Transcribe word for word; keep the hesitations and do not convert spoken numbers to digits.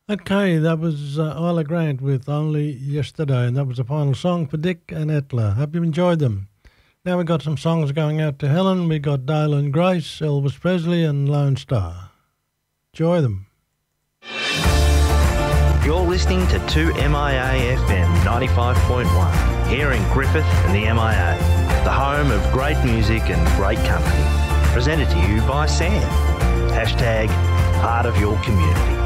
Okay, that was uh, Isla Grant with Only Yesterday, and that was the final song for Dick and Etla. Hope you enjoyed them. Now we've got some songs going out to Helen. We got Dale and Grace, Elvis Presley, and Lone Star. Enjoy them. You're listening to two M I A F M ninety-five point one, here in Griffith and the M I A, the home of great music and great company. Presented to you by Sam. Hashtag part of your community.